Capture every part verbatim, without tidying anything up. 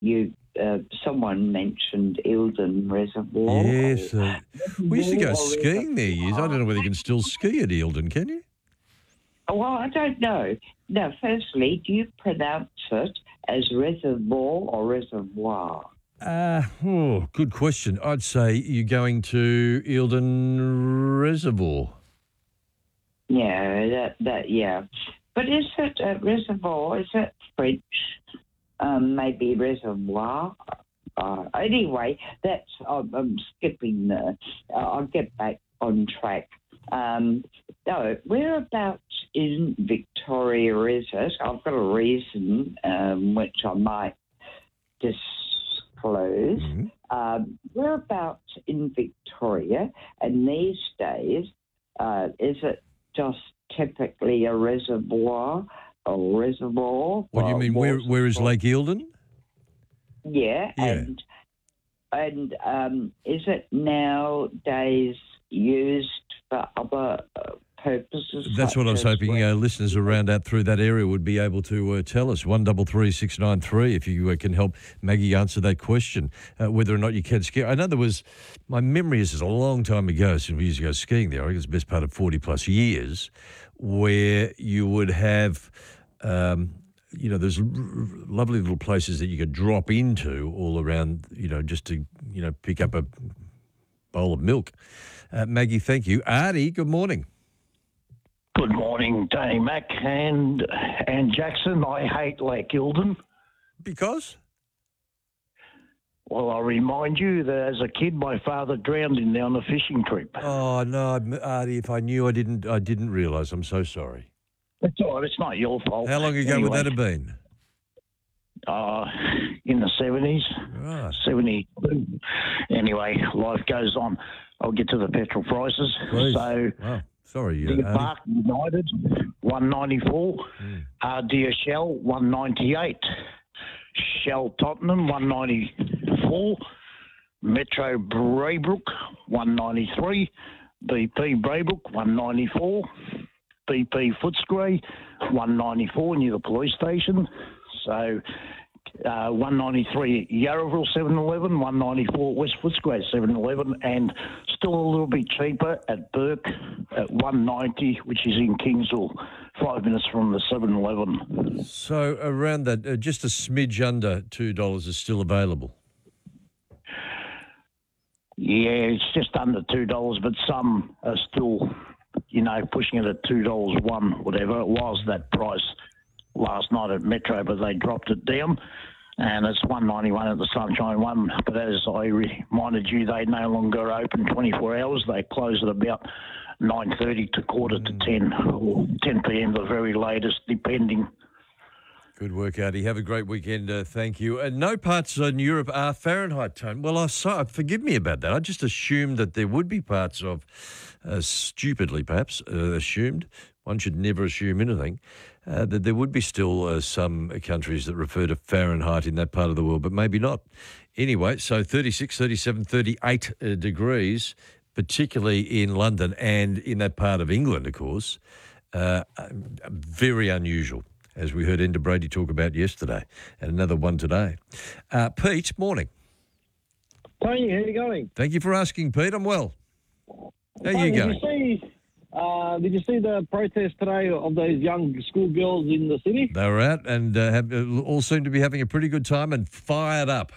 you uh, someone mentioned Eildon Reservoir. Yes. Uh, we used to go Or skiing there years. I don't know whether you can still ski at Eildon, can you? Well, I don't know. Now, firstly, do you pronounce it as reservoir or reservoir? Uh, oh, good question. I'd say you're going to Eildon Reservoir. Yeah, that, that yeah. But is it a reservoir? Is it French? Um, maybe reservoir? Uh, anyway, that's, I'm, I'm skipping the, uh, I'll get back on track. Um, no, whereabouts in Victoria is it? I've got a reason um, which I might disclose. Mm-hmm. Um, whereabouts in Victoria, and these days, uh, is it just typically a reservoir or reservoir? What do you mean? Where Where is Lake Eildon? Yeah, Yeah. and and um, is it nowadays used for other uh, purposes? That's what I was hoping uh, listeners around out through that area would be able to uh, tell us. One double three six nine three. If you uh, can help Maggie answer that question, uh, whether or not you can ski. I know there was. My memory is, is a long time ago, since we used to go skiing there. I think it's the best part of forty plus years, where you would have. Um, You know, there's r- lovely little places that you could drop into all around, you know, just to, you know, pick up a bowl of milk. Uh, Maggie, thank you. Artie, good morning. Good morning, Danny Mac and, and Jackson. I hate Lake Eildon. Because? Well, I'll remind you that as a kid, my father drowned in there on a fishing trip. Oh, no, Artie, if I knew, I didn't I didn't realise. I'm so sorry. It's all right. It's not your fault. How long ago anyway, would that have been? Uh, in the seventies. Right. seventy-two. Anyway, life goes on. I'll get to the petrol prices. Please. So, Wow. Sorry, Deer uh, Park United, one ninety-four. Mm. Ardea Shell, one ninety-eight. Shell Tottenham, one ninety-four. Metro Braybrook, one ninety-three. B P Braybrook, one ninety-four. B P Footscray, one ninety-four near the police station. So uh, one ninety-three Yarraville seven eleven, one ninety-four West Footscray seven eleven, and still a little bit cheaper at Burke at one ninety, which is in Kingsville, five minutes from the seven eleven. So around that, uh, just a smidge under two dollars is still available. Yeah, it's just under two dollars, but some are still, you know, pushing it at two dollars one, whatever. It was that price last night at Metro, but they dropped it down, and it's one ninety-one at the Sunshine One. But as I reminded you, they no longer open twenty-four hours. They close at about nine thirty to quarter to ten, or ten p.m. the very latest, depending. Good work, Artie. Have a great weekend. Uh, thank you. Uh, no parts in Europe are Fahrenheit tone. Well, I saw, forgive me about that. I just assumed that there would be parts of, uh, stupidly perhaps, uh, assumed, one should never assume anything, uh, that there would be still uh, some countries that refer to Fahrenheit in that part of the world, but maybe not. Anyway, so thirty-six, thirty-seven, thirty-eight uh, degrees, particularly in London and in that part of England, of course, uh, very unusual, as we heard Enda Brady talk about yesterday, and another one today. Uh, Pete, morning. Tony, how are you going? Thank you for asking, Pete. I'm well. How are you Tony, going? Did you see, uh, did you see the protest today of those young schoolgirls in the city? They were out and uh, have, uh, all seem to be having a pretty good time and fired up.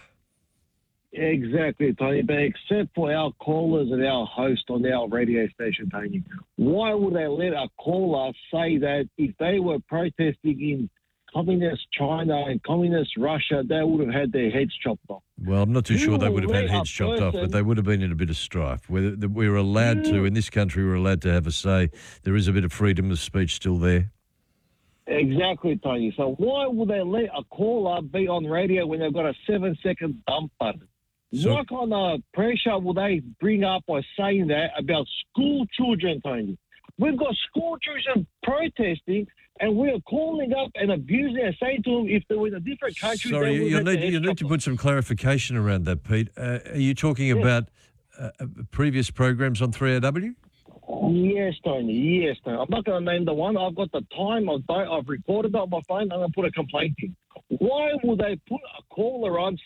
Exactly, Tony, but except for our callers and our host on our radio station, Tony. Why would they let a caller say that if they were protesting in communist China and communist Russia, they would have had their heads chopped off? Well, I'm not too You sure they will would have had let a heads chopped off, but person- they would have been in a bit of strife. Whether we were allowed to, in this country, we're allowed to have a say. There is a bit of freedom of speech still there. Exactly, Tony. So why would they let a caller be on radio when they've got a seven-second dump button? So- what kind of pressure will they bring up by saying that about school children, Tony? We've got school children protesting, and we're calling up and abusing and saying to them if they were in a different country, Sorry, they you, would you have need their you heads need to chopped put some clarification around that, Pete. Uh, are you talking Yes. about uh, uh, previous programs on three A W? off. Yes, Tony. Yes, Tony. I'm not going to name the one. I've got the time. I've, I've recorded it on my phone. I'm going to put a complaint in. Why would they put a caller on